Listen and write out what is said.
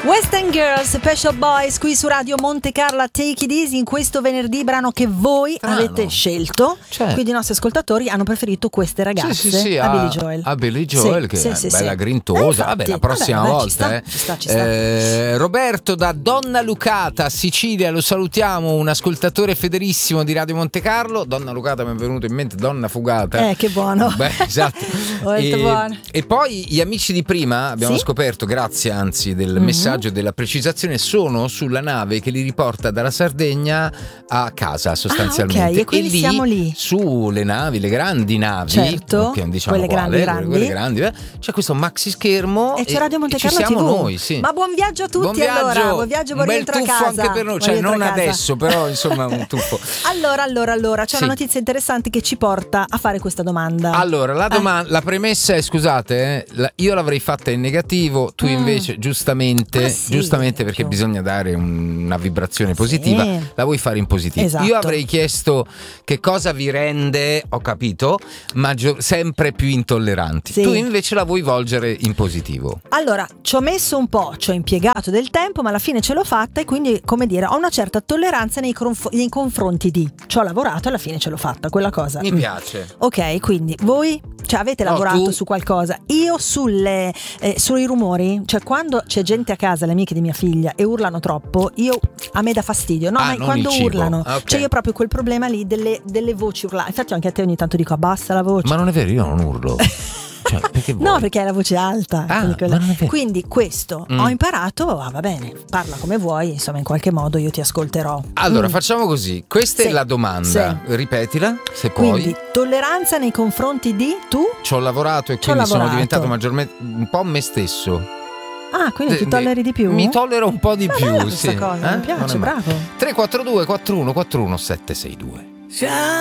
West End Girls, Special Boys qui su Radio Monte Carlo, Take It Easy, in questo venerdì, brano che voi avete scelto, quindi i nostri ascoltatori hanno preferito queste ragazze a Billy Joel. A Billy Joel, che è bella grintosa. Vabbè, la prossima volta. Ci sta. Roberto da Donna Lucata, Sicilia, lo salutiamo, un ascoltatore fedelissimo di Radio Monte Carlo. Donna Lucata, mi è venuto in mente Donna Fugata. Che buono. Beh, esatto. Molto buono. E poi gli amici di prima abbiamo scoperto, grazie anzi del messaggio della precisazione, sono sulla nave che li riporta dalla Sardegna a casa sostanzialmente. E quindi lì, siamo lì sulle navi, le grandi navi, che diciamo quelle grandi, c'è questo maxi schermo e c'è Radio Monte Carlo ci siamo TV. Noi, sì. Ma buon viaggio a tutti. Buon viaggio, un bel tuffo anche per noi, cioè non adesso, però insomma un tuffo. Allora c'è una notizia interessante che ci porta a fare questa domanda. Allora la premessa è, scusate, io l'avrei fatta in negativo, tu invece giustamente perché bisogna dare una vibrazione positiva, la vuoi fare in positivo. Esatto. Io avrei chiesto che cosa vi rende, ho capito, sempre più intolleranti. Tu invece la vuoi volgere in positivo. Allora, ci ho messo un po', ci ho impiegato del tempo, ma alla fine ce l'ho fatta e quindi, come dire, ho una certa tolleranza nei confronti di. Ci ho lavorato e alla fine ce l'ho fatta, quella cosa. Mi piace. Ok, quindi voi avete lavorato su qualcosa. Io sui rumori, cioè quando c'è gente a casa, le amiche di mia figlia, e urlano troppo, a me dà fastidio. No, ma quando urlano, cioè io proprio quel problema lì delle voci urlate. Infatti anche a te ogni tanto dico abbassa la voce. Ma non è vero, io non urlo. No, perché hai la voce alta. Quindi questo ho imparato, va bene, parla come vuoi, insomma in qualche modo io ti ascolterò. Allora facciamo così, questa è la domanda, ripetila se puoi. Quindi tolleranza nei confronti di tu? Ci ho lavorato e quindi sono diventato maggiormente un po' me stesso. Quindi ti tolleri di più? Mi tollero un po' di più, questa cosa, mi piace, bravo. 342 41 41 762.